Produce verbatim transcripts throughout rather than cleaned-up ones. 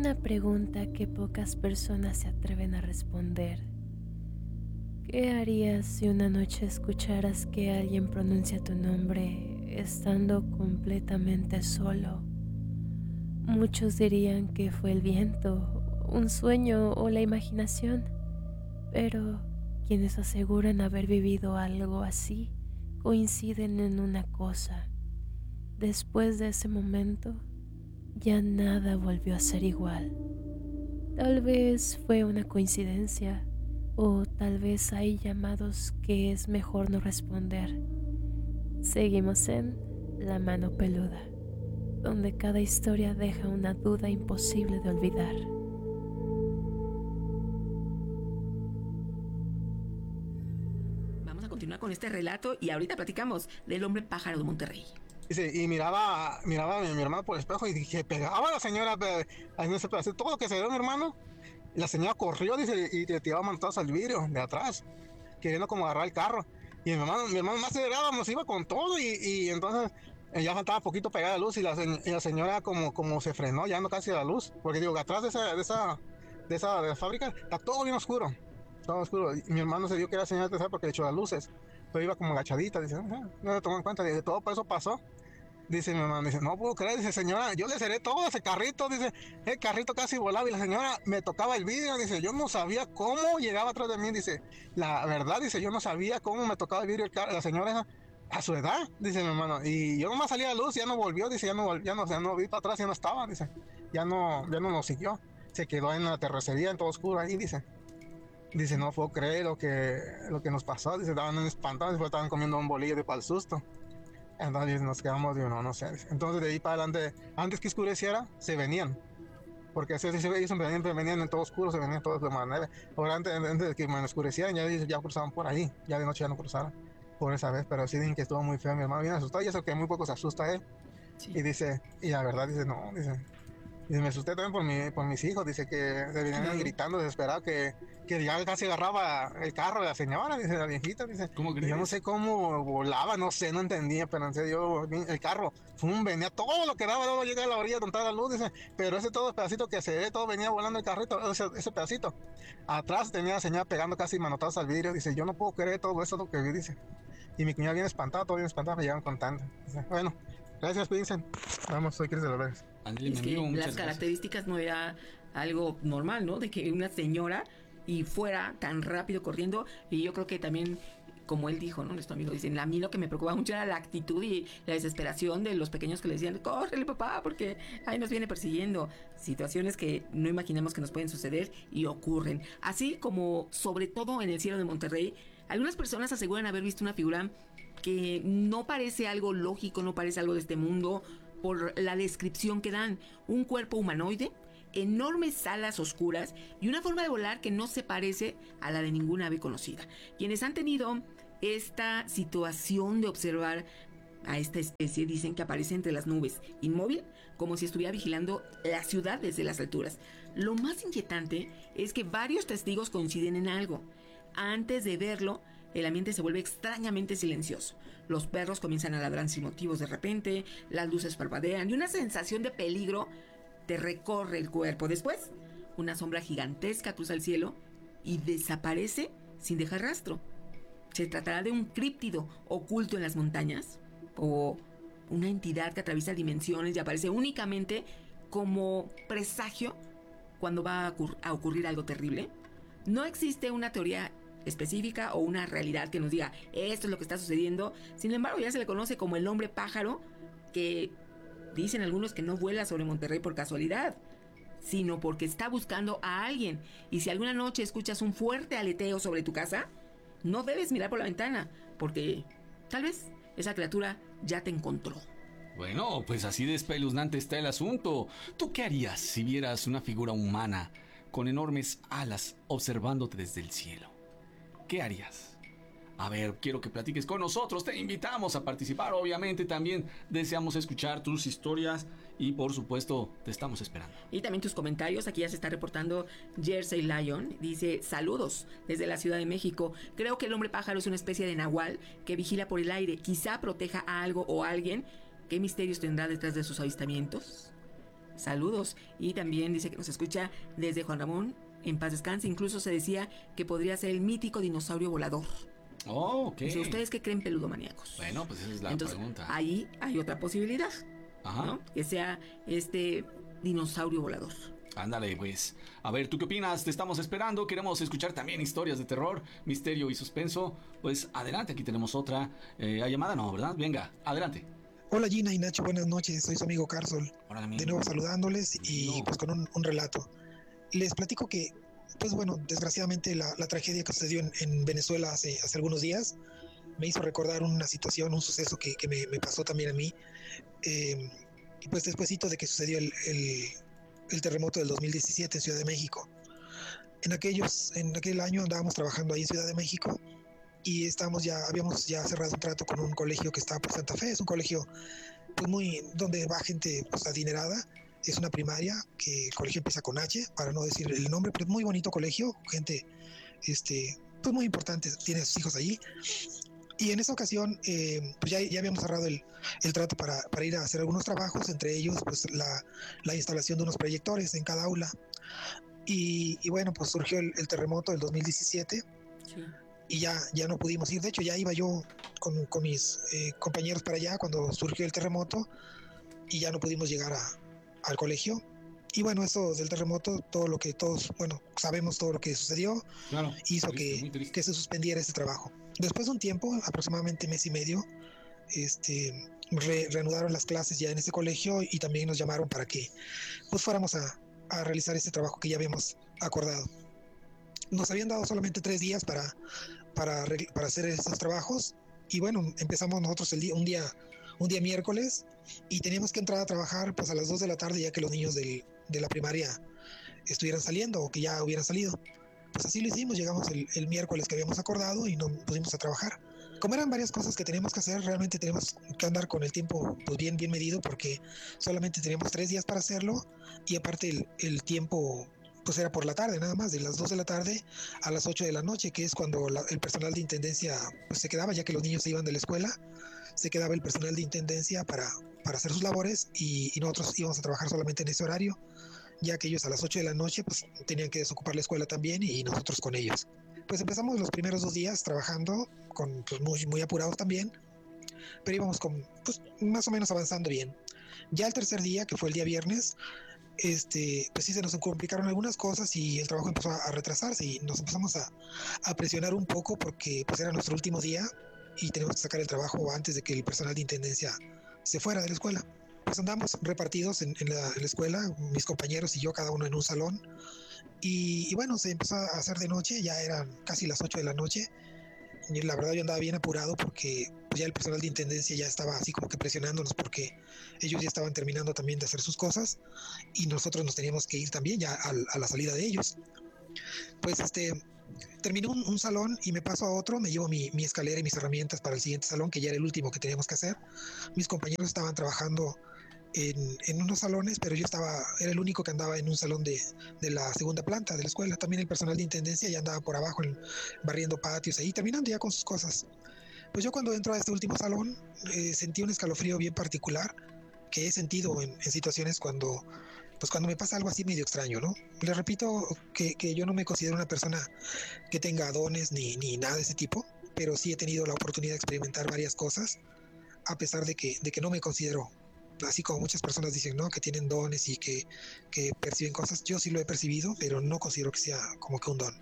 una pregunta que pocas personas se atreven a responder. ¿Qué harías si una noche escucharas que alguien pronuncia tu nombre estando completamente solo? Muchos dirían que fue el viento, un sueño o la imaginación, pero quienes aseguran haber vivido algo así coinciden en una cosa: después de ese momento, ya nada volvió a ser igual. Tal vez fue una coincidencia, o tal vez hay llamados que es mejor no responder. Seguimos en La Mano Peluda, donde cada historia deja una duda imposible de olvidar. Vamos a continuar con este relato y ahorita platicamos del hombre pájaro de Monterrey. Dice, y miraba, miraba a mi, mi hermano por el espejo y dije, pegaba a la señora, pe- ahí no se puede hacer todo lo que se dio mi hermano. Y la señora corrió, dice, y te tiraba manotazos al vidrio de atrás, queriendo como agarrar el carro. Y mi hermano, mi hermano más acelerado, nos iba con todo, y, y entonces eh, ya faltaba poquito pegar la luz, y la, se- y la señora como, como se frenó, ya no casi a la luz, porque digo, atrás de esa, de esa, de esa de la fábrica, está todo bien oscuro, todo oscuro. Y mi hermano se dio que era señora tercera porque le echó las luces, pero iba como agachadita, dice, "Ah, no le tomó en cuenta, dice, todo por eso pasó". Dice mi mamá, dice, no puedo creer, dice, señora, yo le seré todo ese carrito, dice, el carrito casi volaba y la señora me tocaba el vidrio, dice, yo no sabía cómo llegaba atrás de mí, dice, la verdad, dice, yo no sabía cómo me tocaba el vidrio el car- la señora esa, a su edad, dice mi hermano, y yo nomás salía a luz, ya no volvió, dice, ya no, vol- ya no, ya no vi para atrás, ya no estaba, dice, ya no, ya no nos siguió, se quedó en la terracería, en todo oscuro ahí, dice. Dice, no puedo creer lo que, lo que nos pasó, dice, estaban espantados, después estaban comiendo un bolillo de pal susto. Entonces nos quedamos, digo, no, no sé. Entonces de ahí para adelante, antes que oscureciera, se venían. Porque así, así se ve, ellos venían, venían en todo oscuro, se venían todos de manera. Ahora antes, antes de que me oscurecieran, ya, ellos ya cruzaban por ahí. Ya de noche ya no cruzaron por esa vez. Pero sí dicen que estuvo muy feo. Mi hermano bien asustado. Y eso que muy poco se asusta él. Sí. Y dice, y la verdad dice, no, dice, y me asusté también por, mi, por mis hijos, dice que se venían Claro. gritando desesperado que, que ya casi agarraba el carro de la señora, dice la viejita, dice, ¿Cómo y yo no crees? sé cómo volaba, no sé, no entendía, pero en serio, el carro, fum, venía todo lo que daba, luego llega a la orilla donde estaba la luz, dice, pero ese todo pedacito que se ve, todo venía volando el carrito, ese, ese pedacito. Atrás tenía la señora pegando casi manotazos al vidrio, dice, yo no puedo creer todo eso lo que vi, dice. Y mi cuñada bien espantada, todo bien espantada, me llevan contando. Dice, bueno, gracias, Vincent. Vamos, soy Cris de los Vegas. Ándale, mi Es amigo, que muchas las gracias. características no era algo normal, ¿no? De que una señora y fuera tan rápido corriendo. Y yo creo que también, como él dijo, ¿no? Nuestro amigo dice, a mí lo que me preocupaba mucho era la actitud y la desesperación de los pequeños que le decían, córrele papá, porque ahí nos viene persiguiendo. Situaciones que no imaginamos que nos pueden suceder y ocurren. Así como, sobre todo en el cielo de Monterrey, algunas personas aseguran haber visto una figura que no parece algo lógico, no parece algo de este mundo, por la descripción que dan. Un cuerpo humanoide, enormes alas oscuras y una forma de volar que no se parece a la de ninguna ave conocida. Quienes han tenido esta situación de observar a esta especie dicen que aparece entre las nubes, inmóvil, como si estuviera vigilando la ciudad desde las alturas. Lo más inquietante es que varios testigos coinciden en algo. Antes de verlo, el ambiente se vuelve extrañamente silencioso. Los perros comienzan a ladrar sin motivos de repente, las luces parpadean y una sensación de peligro te recorre el cuerpo. Después, una sombra gigantesca cruza el cielo y desaparece sin dejar rastro. ¿Se tratará de un críptido oculto en las montañas? ¿O una entidad que atraviesa dimensiones y aparece únicamente como presagio cuando va a, ocurr- a ocurrir algo terrible? No existe una teoría específica o una realidad que nos diga esto es lo que está sucediendo. Sin embargo, ya se le conoce como el hombre pájaro, que dicen algunos que no vuela sobre Monterrey por casualidad, sino porque está buscando a alguien. Y si alguna noche escuchas un fuerte aleteo sobre tu casa, no debes mirar por la ventana, porque tal vez esa criatura ya te encontró. Bueno, pues así de espeluznante está el asunto. ¿Tú qué harías si vieras una figura humana con enormes alas observándote desde el cielo? ¿Qué harías? A ver, quiero que platiques con nosotros, te invitamos a participar, obviamente también deseamos escuchar tus historias y por supuesto te estamos esperando. Y también tus comentarios, aquí ya se está reportando Jersey Lion, dice saludos desde la Ciudad de México, creo que el hombre pájaro es una especie de nahual que vigila por el aire, quizá proteja a algo o a alguien. ¿Qué misterios tendrá detrás de sus avistamientos? saludos. Y también dice que nos escucha desde Juan Ramón, en paz descanse. Incluso se decía que podría ser el mítico dinosaurio volador. Oh, ok. Dice, ¿ustedes qué creen, peludomaníacos? Bueno, pues esa es la Entonces, pregunta. ahí hay otra posibilidad, Ajá. ¿no? Que sea este dinosaurio volador. Ándale, pues. A ver, ¿tú qué opinas? Te estamos esperando. Queremos escuchar también historias de terror, misterio y suspenso. Pues adelante, aquí tenemos otra. Eh, ¿Hay llamada? No, ¿verdad? Venga, adelante. Hola Gina y Nacho, buenas noches. Soy su amigo Carsol. Hola, amigo. De nuevo saludándoles y No. pues con un, un relato. Les platico que, pues bueno, desgraciadamente la, la tragedia que sucedió en, en Venezuela hace, hace algunos días me hizo recordar una situación, un suceso que, que me, me pasó también a mí. Eh, y pues despuesito de que sucedió el, el, el terremoto del dos mil diecisiete en Ciudad de México. En, aquellos, en aquel año andábamos trabajando ahí en Ciudad de México y estábamos ya, habíamos ya cerrado un trato con un colegio que está por Santa Fe. Es un colegio pues muy, donde va gente pues adinerada. Es una primaria, que el colegio empieza con H, para no decir el nombre, pero es muy bonito colegio, gente este, pues muy importante, tiene a sus hijos allí. Y en esa ocasión, eh, pues ya, ya habíamos cerrado el, el trato para, para ir a hacer algunos trabajos, entre ellos pues la, la instalación de unos proyectores en cada aula. Y, y bueno, pues surgió el, el terremoto del dos mil diecisiete. Sí. Y ya, ya no pudimos ir. De hecho, ya iba yo con, con mis eh, compañeros para allá cuando surgió el terremoto y ya no pudimos llegar a, al colegio. Y bueno, eso del terremoto, todo lo que todos, bueno, sabemos todo lo que sucedió, Claro. hizo Triste, muy que, triste. que se suspendiera ese trabajo. Después de un tiempo, aproximadamente mes y medio, este, re, reanudaron las clases ya en ese colegio y también nos llamaron para que pues fuéramos a, a realizar ese trabajo que ya habíamos acordado. Nos habían dado solamente tres días para, para, para hacer esos trabajos y bueno, empezamos nosotros el día, un día un día miércoles y teníamos que entrar a trabajar pues a las dos de la tarde ya que los niños del, de la primaria estuvieran saliendo o que ya hubieran salido. Pues así lo hicimos, llegamos el, el miércoles que habíamos acordado y nos pusimos a trabajar. Como eran varias cosas que teníamos que hacer, realmente teníamos que andar con el tiempo pues bien, bien medido porque solamente teníamos tres días para hacerlo y aparte el, el tiempo pues era por la tarde nada más, de las dos de la tarde a las ocho de la noche, que es cuando la, el personal de intendencia pues se quedaba ya que los niños se iban de la escuela. Se quedaba el personal de intendencia para, para hacer sus labores y, y nosotros íbamos a trabajar solamente en ese horario, ya que ellos a las ocho de la noche pues tenían que desocupar la escuela también y nosotros con ellos. Pues empezamos los primeros dos días trabajando, con, pues muy, muy apurados también, pero íbamos con, pues, más o menos avanzando bien. Ya el tercer día, que fue el día viernes, este, pues sí se nos complicaron algunas cosas y el trabajo empezó a, a retrasarse y nos empezamos a, a presionar un poco porque pues era nuestro último día y tenemos que sacar el trabajo antes de que el personal de intendencia se fuera de la escuela. Pues andamos repartidos en, en, la, en la escuela, mis compañeros y yo, cada uno en un salón. Y, y bueno, se empezó a hacer de noche, ya eran casi las ocho de la noche. Y la verdad yo andaba bien apurado porque pues ya el personal de intendencia ya estaba así como que presionándonos porque ellos ya estaban terminando también de hacer sus cosas y nosotros nos teníamos que ir también ya a, a la salida de ellos. Pues este... terminé un, un salón y me paso a otro, me llevo mi, mi escalera y mis herramientas para el siguiente salón, que ya era el último que teníamos que hacer. Mis compañeros estaban trabajando en, en unos salones, pero yo estaba, era el único que andaba en un salón de, de la segunda planta de la escuela. También el personal de intendencia ya andaba por abajo en, barriendo patios ahí, terminando ya con sus cosas. Pues yo cuando entro a este último salón eh, sentí un escalofrío bien particular que he sentido en, en situaciones cuando... pues cuando me pasa algo así medio extraño, ¿no? Les repito que, que yo no me considero una persona que tenga dones ni, ni nada de ese tipo, pero sí he tenido la oportunidad de experimentar varias cosas, a pesar de que, de que no me considero, así como muchas personas dicen, ¿no? Que tienen dones y que, que perciben cosas. Yo sí lo he percibido, pero no considero que sea como que un don.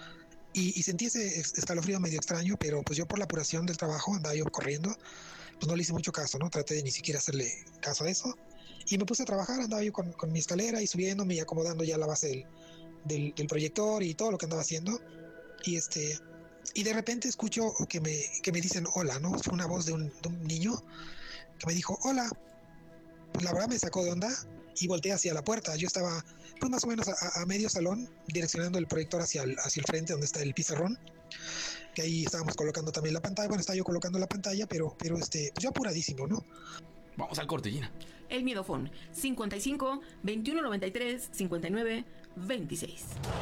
Y, y sentí ese escalofrío medio extraño, pero pues yo por la apuración del trabajo andaba yo corriendo, pues no le hice mucho caso, ¿no? Traté de ni siquiera hacerle caso a eso. Y me puse a trabajar, andaba yo con, con mi escalera y subiéndome y acomodando ya la base del, del, del proyector y todo lo que andaba haciendo. Y este y de repente escucho que me, que me dicen hola, ¿no? Fue una voz de un, de un niño que me dijo hola. Pues la verdad me sacó de onda y volteé hacia la puerta. Yo estaba pues más o menos a, a medio salón, direccionando el proyector hacia el, hacia el frente donde está el pizarrón, que ahí estábamos colocando también la pantalla. Bueno, estaba yo colocando la pantalla, pero, pero este, pues yo apuradísimo, ¿no? Vamos al corte, Gina. El Miedofón, cincuenta y cinco, veintiuno noventa y tres, cincuenta y nueve, veintiséis.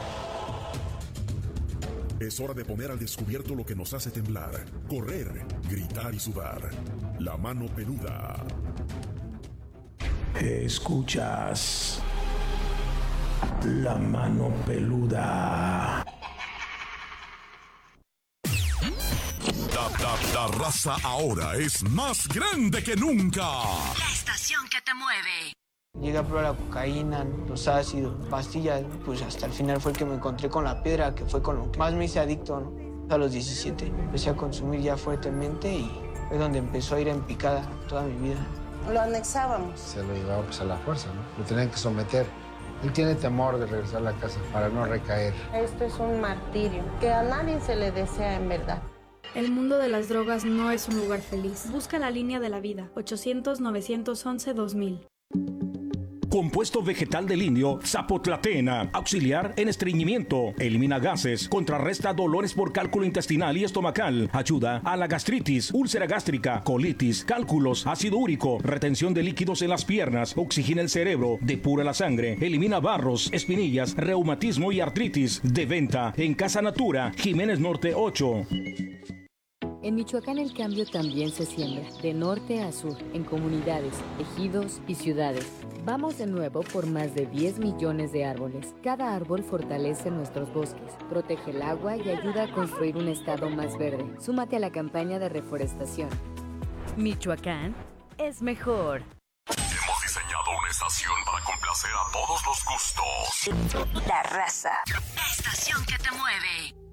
Es hora de poner al descubierto lo que nos hace temblar, correr, gritar y sudar. La mano peluda. Escuchas La Mano Peluda. La, la, la raza ahora es más grande que nunca. La estación que te mueve. Llegué a probar la cocaína, los ácidos, pastillas, pues hasta el final fue el que me encontré con la piedra, que fue con lo que más me hice adicto, ¿no? A los diecisiete empecé a consumir ya fuertemente y fue donde empezó a ir en picada toda mi vida. Lo anexábamos. Se lo llevaba pues a la fuerza, ¿no? Lo tenían que someter. Él tiene temor de regresar a la casa para no recaer. Esto es un martirio que a nadie se le desea en verdad. El mundo de las drogas no es un lugar feliz. Busca la línea de la vida. ochocientos, novecientos once, dos mil. Compuesto vegetal del indio Zapotlatena, auxiliar en estreñimiento, elimina gases, contrarresta dolores por cálculo intestinal y estomacal, ayuda a la gastritis, úlcera gástrica, colitis, cálculos, ácido úrico, retención de líquidos en las piernas, oxigena el cerebro, depura la sangre, elimina barros, espinillas, reumatismo y artritis. De venta en Casa Natura, Jiménez Norte ocho. En Michoacán el cambio también se siembra, de norte a sur, en comunidades, ejidos y ciudades. Vamos de nuevo por más de diez millones de árboles. Cada árbol fortalece nuestros bosques, protege el agua y ayuda a construir un estado más verde. Súmate a la campaña de reforestación. Michoacán es mejor. Hemos diseñado una estación para complacer a todos los gustos. La raza. La estación que te mueve.